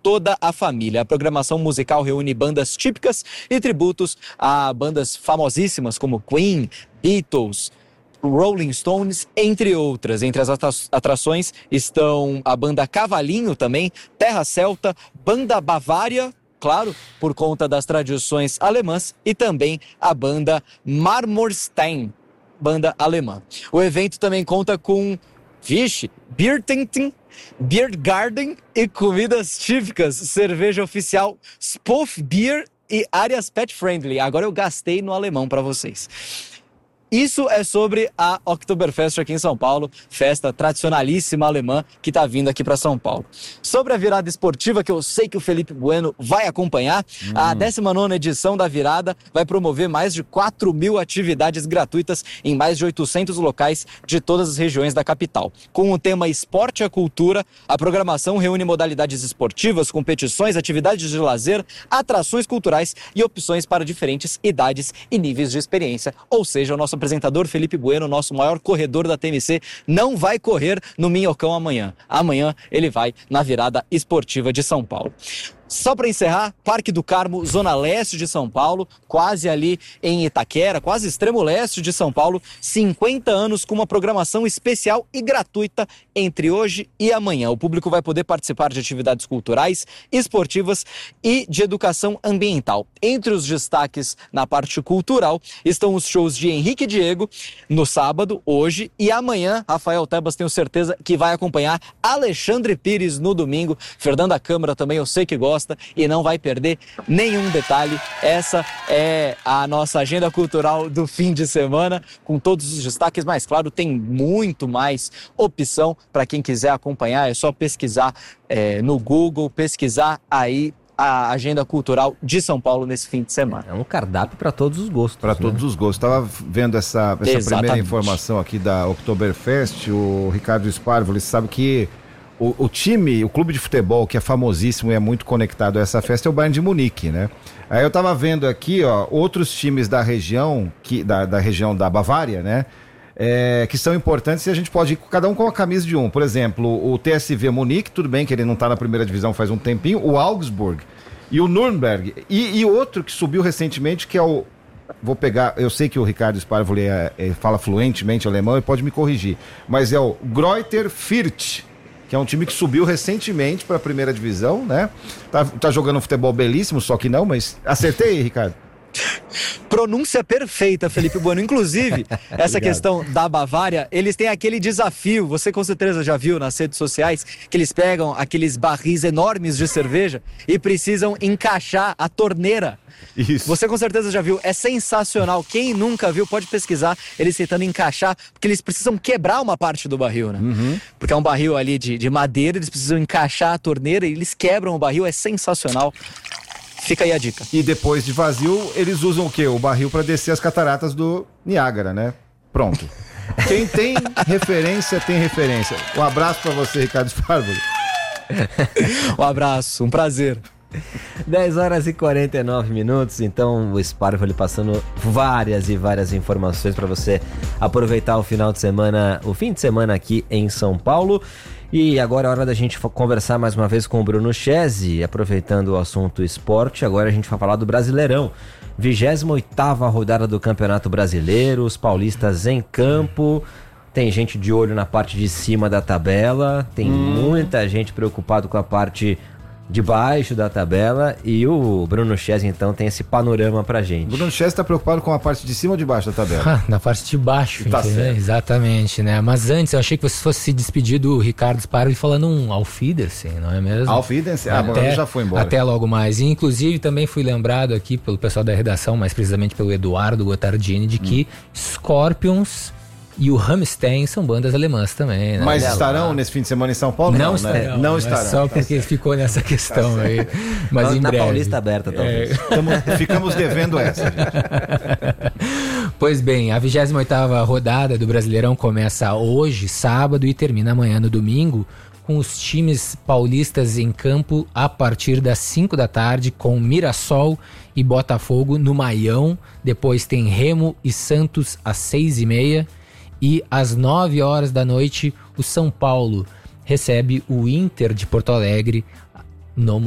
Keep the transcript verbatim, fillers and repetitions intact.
toda a família. A programação musical reúne bandas típicas e tributos a bandas famosíssimas como Queen, Beatles, Rolling Stones, entre outras. Entre as atrações estão a banda Cavalinho também, Terra Celta, Banda Bavária, claro, por conta das tradições alemãs, e também a banda Marmorstein, banda alemã. O evento também conta com, vixe, Biertenten, Beer Garden e comidas típicas, cerveja oficial, Spoff Beer e áreas pet friendly. Agora eu gastei no alemão para vocês. Isso é sobre a Oktoberfest aqui em São Paulo, festa tradicionalíssima alemã que está vindo aqui para São Paulo. Sobre a virada esportiva, que eu sei que o Felipe Bueno vai acompanhar, hum. a décima nona edição da virada vai promover mais de quatro mil atividades gratuitas em mais de oitocentos locais de todas as regiões da capital. Com o tema Esporte e Cultura, a programação reúne modalidades esportivas, competições, atividades de lazer, atrações culturais e opções para diferentes idades e níveis de experiência. Ou seja, o nosso apresentador Felipe Bueno, nosso maior corredor da T M C, não vai correr no Minhocão amanhã. Amanhã ele vai na virada esportiva de São Paulo. Só para encerrar, Parque do Carmo, zona leste de São Paulo, quase ali em Itaquera, quase extremo leste de São Paulo, cinquenta anos com uma programação especial e gratuita entre hoje e amanhã. O público vai poder participar de atividades culturais, esportivas e de educação ambiental. Entre os destaques na parte cultural estão os shows de Henrique e Diego no sábado, hoje, e amanhã Rafael Tebas, tenho certeza que vai acompanhar Alexandre Pires no domingo. Fernanda Câmara também, eu sei que gosta e não vai perder nenhum detalhe. Essa é a nossa agenda cultural do fim de semana, com todos os destaques, mas claro, tem muito mais opção para quem quiser acompanhar. É só pesquisar é, no Google, pesquisar aí a agenda cultural de São Paulo nesse fim de semana. É um cardápio para todos os gostos. Para né? todos os gostos. Estava vendo essa, essa primeira informação aqui da Oktoberfest. O Ricardo Sparvoli sabe que O, o time, o clube de futebol que é famosíssimo e é muito conectado a essa festa é o Bayern de Munique, né? Aí eu tava vendo aqui, ó, outros times da região, que, da, da região da Bavária, né? É, que são importantes e a gente pode ir cada um com a camisa de um. Por exemplo, o T S V Munique, tudo bem que ele não tá na primeira divisão faz um tempinho, o Augsburg e o Nürnberg. E, e outro que subiu recentemente, que é o... Vou pegar, eu sei que o Ricardo Sparvoli é, é, fala fluentemente alemão e pode me corrigir, mas é o Greuther Fürth, que é um time que subiu recentemente para a primeira divisão, né? Tá, tá jogando um futebol belíssimo, só que não, mas acertei, Ricardo. Pronúncia perfeita, Felipe Bueno. Inclusive, essa questão da Bavária, eles têm aquele desafio, você com certeza já viu nas redes sociais, que eles pegam aqueles barris enormes de cerveja e precisam encaixar a torneira. Isso. Você com certeza já viu, é sensacional. Quem nunca viu pode pesquisar eles tentando encaixar, porque eles precisam quebrar uma parte do barril, né? Uhum. Porque é um barril ali de, de madeira, eles precisam encaixar a torneira e eles quebram o barril, é sensacional. Fica aí a dica. E depois de vazio, eles usam o quê? O barril para descer as cataratas do Niágara, né? Pronto. Quem tem referência, tem referência. Um abraço para você, Ricardo Sparvoli. Um abraço, um prazer. dez horas e quarenta e nove minutos, então o Sparvoli passando várias e várias informações para você aproveitar o final de semana, o fim de semana aqui em São Paulo. E agora é hora da gente conversar mais uma vez com o Bruno Chesi, aproveitando o assunto esporte. Agora a gente vai falar do Brasileirão, vigésima oitava rodada do Campeonato Brasileiro, os paulistas em campo. Tem gente de olho na parte de cima da tabela, tem hum. muita gente preocupada com a parte de baixo da tabela, e o Bruno Chesi então tem esse panorama pra gente. O Bruno Chesi tá preocupado com a parte de cima ou de baixo da tabela? Na parte de baixo, tá certo. Exatamente, né? Mas antes eu achei que você fosse se despedir do Ricardo Sparvoli falando um Auf Wiedersehen, não é mesmo? Auf Wiedersehen? Ah, bom, ele já foi embora. Até logo mais. E inclusive também fui lembrado aqui pelo pessoal da redação, mais precisamente pelo Eduardo Gotardini, de que hum. Scorpions e o Rammstein são bandas alemãs também, né? Mas estarão nesse fim de semana em São Paulo? Não, não, estarão, né? Não estarão. Só porque ficou nessa questão tá aí. Mas na, em na breve. Paulista aberta, talvez. É. Tamo, ficamos devendo essa, gente. Pois bem, a vigésima oitava rodada do Brasileirão começa hoje, sábado, e termina amanhã no domingo, com os times paulistas em campo a partir das cinco da tarde, com Mirassol e Botafogo no Maião. Depois tem Remo e Santos às seis e meia. E às nove horas da noite, o São Paulo recebe o Inter de Porto Alegre no